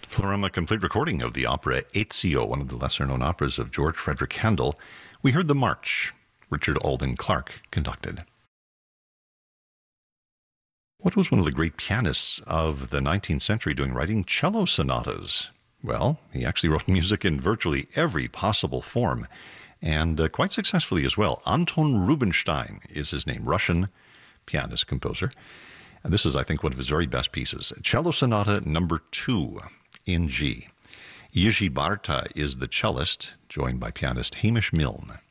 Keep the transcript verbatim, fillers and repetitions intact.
From a complete recording of the opera Ezio, one of the lesser-known operas of George Frederick Handel, we heard the March, Richard Alden Clark conducted. What was one of the great pianists of the nineteenth century doing writing cello sonatas? Well, he actually wrote music in virtually every possible form, and uh, quite successfully as well. Anton Rubinstein is his name, Russian pianist, composer. And this is, I think, one of his very best pieces. Cello Sonata number two in G. Jiří Bárta is the cellist, joined by pianist Hamish Milne.